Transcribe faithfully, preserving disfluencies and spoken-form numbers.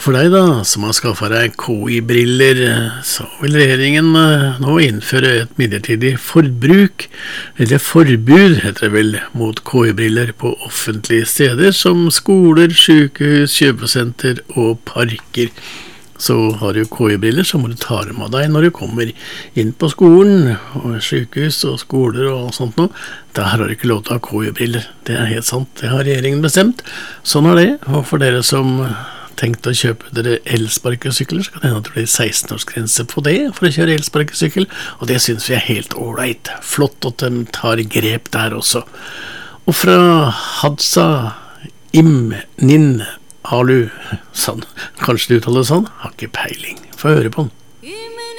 For deg da, som har skaffet deg K I-briller, så vil regjeringen nå innføre et midlertidig forbruk, eller forbud heter det vel, mot K I-briller på offentlige steder som skoler, sykehus, kjøpesenter og parker. Så har du K I-briller, så må du ta dem av deg når du kommer inn på skolen, og sykehus og skoler og sånt noe. Der har du ikke lov til å ha K I-briller. Det er helt sant, det har regjeringen bestemt. Sånn er det, og for dere som tenkt å kjøpe dere elsparkesykler, så kan det hende at det blir seksten-årsgrense på det for å kjøre elsparkesykkel, og det synes vi er helt alright. Flott at de tar grep der også. Og fra Hadsa Im Nin Alu, sånn, kanskje du uttaler det sånn, har ikke peiling. Få høre på den.